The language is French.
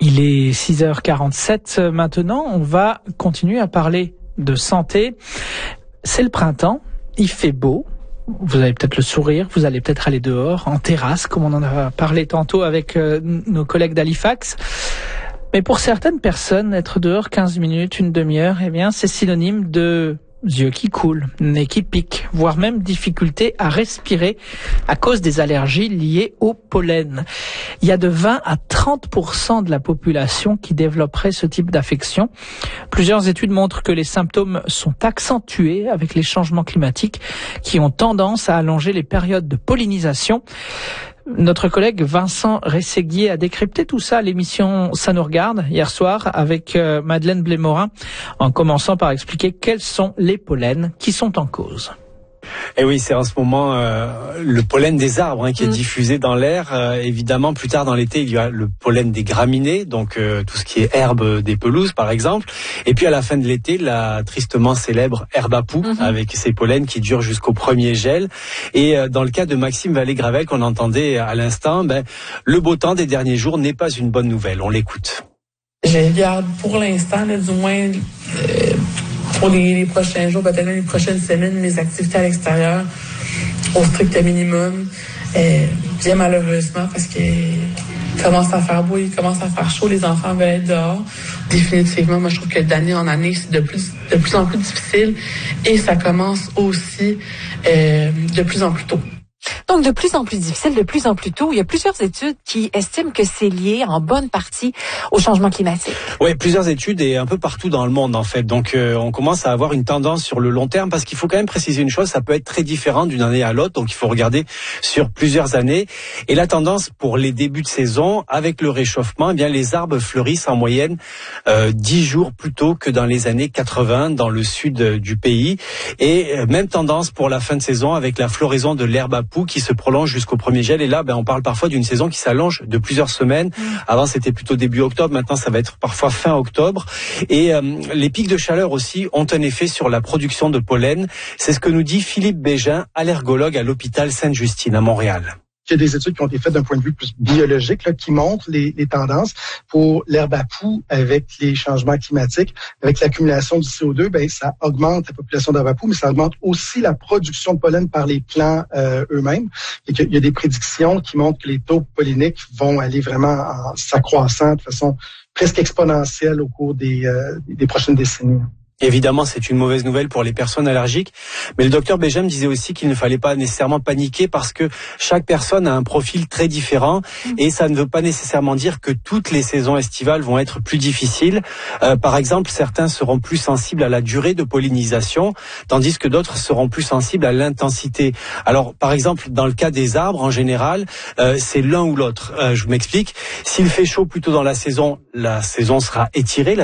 Il est 6h47 maintenant. On va continuer à parler de santé. C'est le printemps, il fait beau. Vous avez peut-être le sourire, vous allez peut-être aller dehors, en terrasse, comme on en a parlé tantôt avec nos collègues d'Halifax. Mais pour certaines personnes, être dehors 15 minutes, une demi-heure, eh bien, c'est synonyme de yeux qui coulent, nez qui pique, voire même difficulté à respirer à cause des allergies liées au pollen. Il y a de 20 à 30% de la population qui développerait ce type d'affection. Plusieurs études montrent que les symptômes sont accentués avec les changements climatiques qui ont tendance à allonger les périodes de pollinisation. Notre collègue Vincent Rességuier a décrypté tout ça à l'émission Ça nous regarde hier soir avec Madeleine Blais-Morin, en commençant par expliquer quels sont les pollens qui sont en cause. Et oui, c'est en ce moment le pollen des arbres qui est diffusé dans l'air. Évidemment, plus tard dans l'été, il y a le pollen des graminées, donc tout ce qui est herbe des pelouses, par exemple. Et puis à la fin de l'été, la tristement célèbre herbe à poux, avec ses pollens qui durent jusqu'au premier gel. Et dans le cas de Maxime Vallée-Gravel, qu'on entendait à l'instant, le beau temps des derniers jours n'est pas une bonne nouvelle. On l'écoute. Je garde pour l'instant, du moins... pour les prochains jours, peut-être les prochaines semaines, mes activités à l'extérieur au strict minimum. Bien malheureusement, parce que commence à faire beau, il commence à faire chaud, les enfants veulent être dehors. Définitivement, moi je trouve que d'année en année, c'est de plus en plus difficile et ça commence aussi de plus en plus tôt. Donc, de plus en plus difficile, de plus en plus tôt. Il y a plusieurs études qui estiment que c'est lié en bonne partie au changement climatique. Oui, plusieurs études et un peu partout dans le monde, en fait. Donc, on commence à avoir une tendance sur le long terme parce qu'il faut quand même préciser une chose, ça peut être très différent d'une année à l'autre. Donc, il faut regarder sur plusieurs années. Et la tendance pour les débuts de saison, avec le réchauffement, eh bien, les arbres fleurissent en moyenne 10 jours plus tôt que dans les années 80 dans le sud du pays. Et même tendance pour la fin de saison avec la floraison de l'herbe à poux qui se prolonge jusqu'au premier gel. Et là, on parle parfois d'une saison qui s'allonge de plusieurs semaines. Avant, c'était plutôt début octobre. Maintenant, ça va être parfois fin octobre. Et les pics de chaleur aussi ont un effet sur la production de pollen. C'est ce que nous dit Philippe Bégin, allergologue à l'hôpital Sainte-Justine à Montréal. Il y a des études qui ont été faites d'un point de vue plus biologique qui montrent les tendances pour l'herbe à poux avec les changements climatiques. Avec l'accumulation du CO2, ça augmente la population d'herbe à poux, mais ça augmente aussi la production de pollen par les plants eux-mêmes. Et qu'il y a des prédictions qui montrent que les taux polliniques vont aller vraiment en s'accroissant de façon presque exponentielle au cours des prochaines décennies. Évidemment, c'est une mauvaise nouvelle pour les personnes allergiques, mais le docteur Bégin me disait aussi qu'il ne fallait pas nécessairement paniquer parce que chaque personne a un profil très différent et ça ne veut pas nécessairement dire que toutes les saisons estivales vont être plus difficiles. Par exemple, certains seront plus sensibles à la durée de pollinisation, tandis que d'autres seront plus sensibles à l'intensité. Alors, par exemple, dans le cas des arbres, en général, c'est l'un ou l'autre. Je m'explique. S'il fait chaud plutôt dans la saison sera étirée.